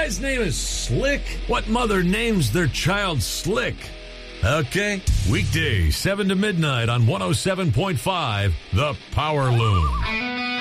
guy's name is Slick? What mother names their child Slick? Okay, weekdays 7 to midnight on 107.5, The Power Loom.